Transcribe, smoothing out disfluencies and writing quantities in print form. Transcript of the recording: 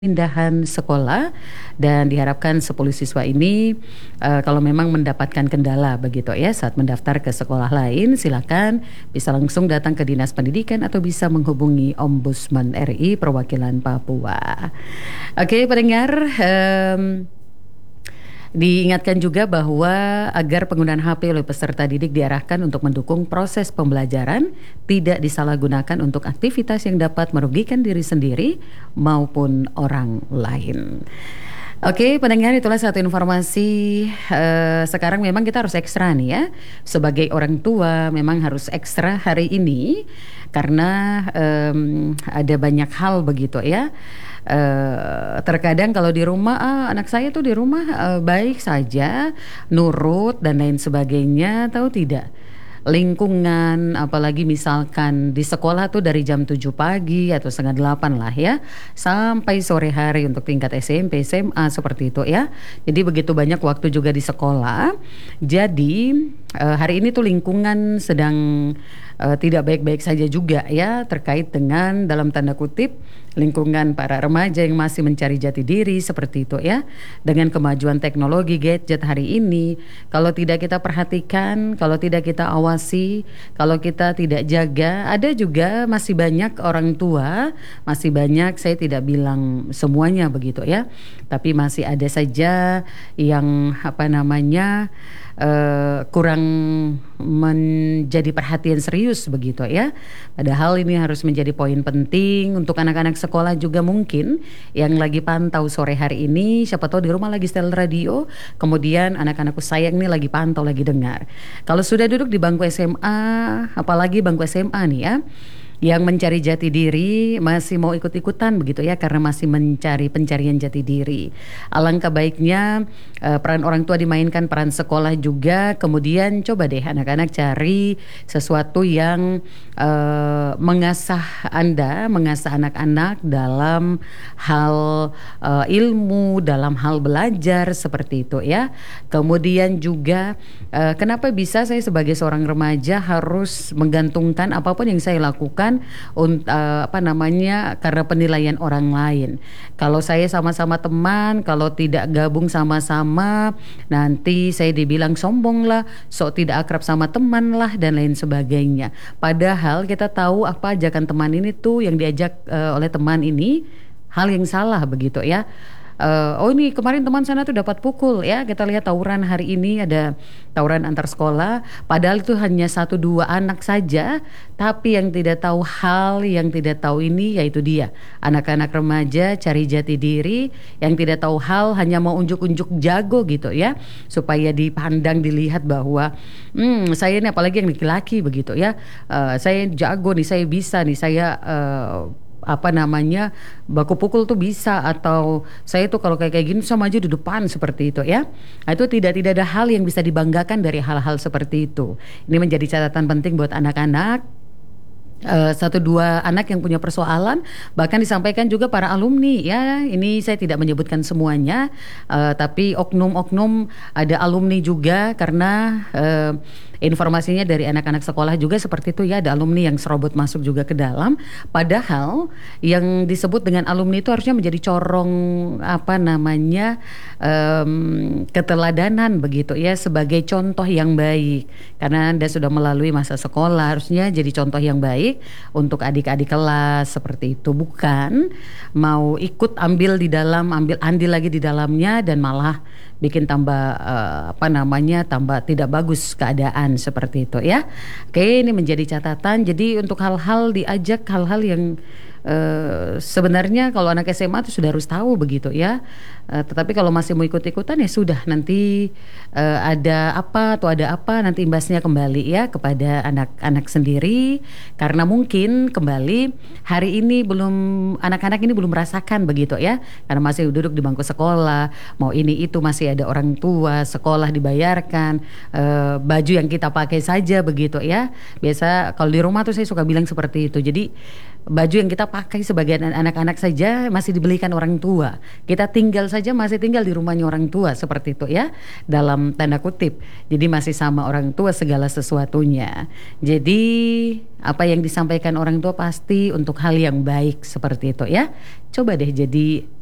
Pindahan sekolah dan diharapkan 10 siswa ini kalau memang mendapatkan kendala begitu ya saat mendaftar ke sekolah lain, silakan bisa langsung datang ke Dinas Pendidikan atau bisa menghubungi Ombudsman RI perwakilan Papua. Oke, pendengar, diingatkan juga bahwa agar penggunaan HP oleh peserta didik diarahkan untuk mendukung proses pembelajaran, tidak disalahgunakan untuk aktivitas yang dapat merugikan diri sendiri maupun orang lain. Oke, pendengar, itulah satu informasi. Sekarang memang kita harus ekstra nih ya. Sebagai orang tua memang harus ekstra hari ini karena ada banyak hal begitu ya. Terkadang kalau di rumah anak saya tuh di rumah baik saja, nurut dan lain sebagainya, tahu tidak, lingkungan apalagi misalkan di sekolah tuh dari jam 7 pagi atau setengah 8 lah ya sampai sore hari untuk tingkat SMP, SMA seperti itu ya. Jadi begitu banyak waktu juga di sekolah. Jadi hari ini tuh lingkungan sedang tidak baik-baik saja juga ya, terkait dengan dalam tanda kutip lingkungan para remaja yang masih mencari jati diri seperti itu ya. Dengan kemajuan teknologi gadget hari ini, kalau tidak kita perhatikan, kalau tidak kita awasi, kalau kita tidak jaga, ada juga masih banyak orang tua, masih banyak, saya tidak bilang semuanya begitu ya, tapi masih ada saja yang kurang menjadi perhatian serius begitu ya. Padahal ini harus menjadi poin penting untuk anak-anak sekolah juga mungkin yang lagi pantau sore hari ini. Siapa tahu di rumah lagi setel radio, kemudian anak-anakku sayang nih lagi pantau, lagi dengar. Kalau sudah duduk di bangku SMA, apalagi bangku SMA nih ya, yang mencari jati diri masih mau ikut-ikutan begitu ya, karena masih mencari pencarian jati diri. Alangkah baiknya peran orang tua dimainkan, peran sekolah juga. Kemudian coba deh anak-anak cari sesuatu yang mengasah anak-anak dalam hal ilmu, dalam hal belajar seperti itu ya. Kemudian juga kenapa bisa saya sebagai seorang remaja harus menggantungkan apapun yang saya lakukan karena penilaian orang lain. Kalau saya sama-sama teman, kalau tidak gabung sama-sama, nanti saya dibilang sombong lah, sok tidak akrab sama teman lah dan lain sebagainya. Padahal kita tahu apa ajakan teman ini tuh, yang diajak oleh teman ini hal yang salah begitu ya. Oh ini kemarin teman sana tuh dapat pukul ya, kita lihat tawuran hari ini, ada tawuran antar sekolah, padahal itu hanya 1-2 anak saja, tapi yang tidak tahu hal, yang tidak tahu ini yaitu dia anak-anak remaja cari jati diri, yang tidak tahu hal hanya mau unjuk-unjuk jago gitu ya, supaya dipandang, dilihat bahwa saya ini, apalagi yang laki-laki begitu ya, saya jago nih, saya bisa nih, saya baku pukul tuh bisa, atau saya tuh kalau kayak gini sama aja di depan seperti itu ya. Nah, itu tidak ada hal yang bisa dibanggakan dari hal-hal seperti itu. Ini menjadi catatan penting buat anak-anak. 1-2 anak yang punya persoalan, bahkan disampaikan juga para alumni ya. Ini saya tidak menyebutkan semuanya, tapi oknum-oknum ada alumni juga, karena informasinya dari anak-anak sekolah juga seperti itu ya. Ada alumni yang serobot masuk juga ke dalam, padahal yang disebut dengan alumni itu harusnya menjadi corong keteladanan begitu ya, sebagai contoh yang baik, karena Anda sudah melalui masa sekolah, harusnya jadi contoh yang baik untuk adik-adik kelas seperti itu, bukan mau ikut ambil andil lagi di dalamnya dan malah bikin tambah tambah tidak bagus keadaan seperti itu ya. Oke, ini menjadi catatan. Jadi untuk hal-hal diajak, hal-hal yang sebenarnya kalau anak SMA itu sudah harus tahu begitu ya. Tetapi kalau masih mau ikut-ikutan ya sudah, nanti ada apa nanti imbasnya kembali ya kepada anak-anak sendiri, karena mungkin kembali hari ini anak-anak ini belum merasakan begitu ya, karena masih duduk di bangku sekolah, mau ini itu masih ada orang tua, sekolah dibayarkan, baju yang kita pakai saja begitu ya. Biasa kalau di rumah tuh saya suka bilang seperti itu. Jadi baju yang kita pakai sebagai anak-anak saja masih dibelikan orang tua. Kita masih tinggal di rumahnya orang tua seperti itu ya, dalam tanda kutip. Jadi masih sama orang tua segala sesuatunya. Jadi apa yang disampaikan orang tua pasti untuk hal yang baik seperti itu ya. Coba deh jadi